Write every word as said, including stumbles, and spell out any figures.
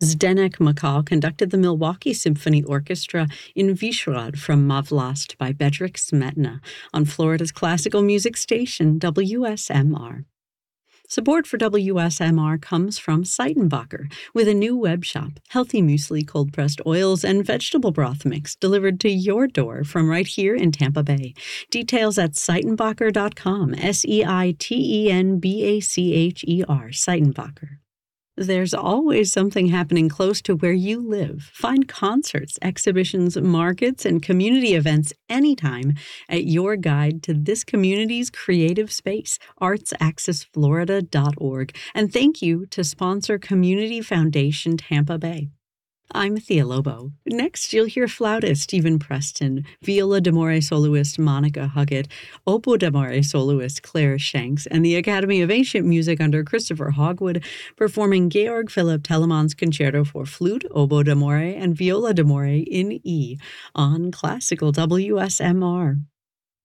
Zdenek Makal conducted the Milwaukee Symphony Orchestra in Vyshhrod from Mavlast by Bedřich Smetana on Florida's classical music station, W S M R. Support for W S M R comes from Seitenbacher, with a new web shop, healthy muesli, cold-pressed oils, and vegetable broth mix delivered to your door from right here in Tampa Bay. Details at seitenbacher dot com, S E I T E N B A C H E R, Seitenbacher. There's always something happening close to where you live. Find concerts, exhibitions, markets, and community events anytime at your guide to this community's creative space, arts access florida dot org. And thank you to sponsor Community Foundation Tampa Bay. I'm Thea Lobo. Next, you'll hear flautist Stephen Preston, viola d'amore soloist Monica Huggett, oboe d'amore soloist Claire Shanks, and the Academy of Ancient Music under Christopher Hogwood performing Georg Philipp Telemann's Concerto for Flute, Oboe d'amore, and Viola d'amore in E on Classical W S M R.